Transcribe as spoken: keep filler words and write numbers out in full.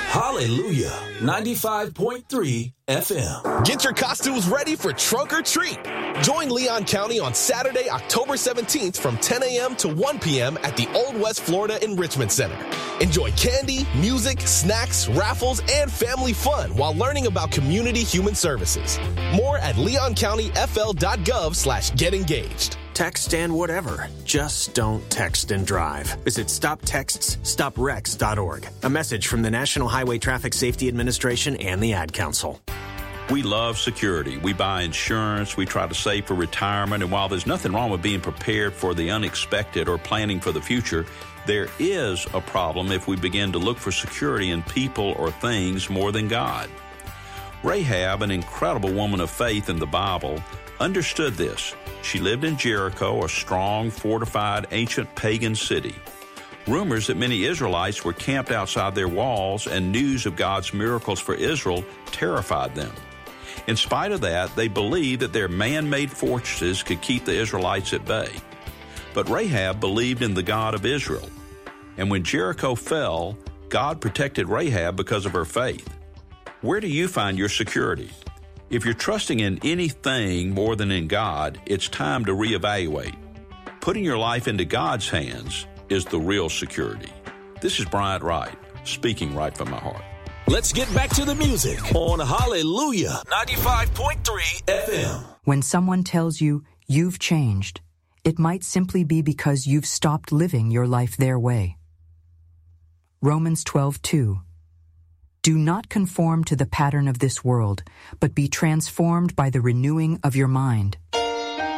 Hallelujah, ninety-five point three F M. Get your costumes ready for Trunk or Treat. Join Leon County on Saturday, October seventeenth from ten a.m. to one p.m. at the Old West Florida Enrichment Center. Enjoy candy, music, snacks, raffles, and family fun while learning about community human services. More at leoncountyfl.gov slash get engaged. Text and whatever. Just don't text and drive. Visit stop texts stop wrecks dot org. A message from the National Highway Traffic Safety Administration and the Ad Council. We love security. We buy insurance. We try to save for retirement. And while there's nothing wrong with being prepared for the unexpected or planning for the future, there is a problem if we begin to look for security in people or things more than God. Rahab, an incredible woman of faith in the Bible, understood this. She lived in Jericho, a strong, fortified, ancient pagan city. Rumors that many Israelites were camped outside their walls and news of God's miracles for Israel terrified them. In spite of that, they believed that their man-made fortresses could keep the Israelites at bay. But Rahab believed in the God of Israel. And when Jericho fell, God protected Rahab because of her faith. Where do you find your security? If you're trusting in anything more than in God, it's time to reevaluate. Putting your life into God's hands is the real security. This is Bryant Wright, speaking right from my heart. Let's get back to the music on Hallelujah, ninety-five point three F M. When someone tells you you've changed, it might simply be because you've stopped living your life their way. Romans twelve two. Do not conform to the pattern of this world, but be transformed by the renewing of your mind.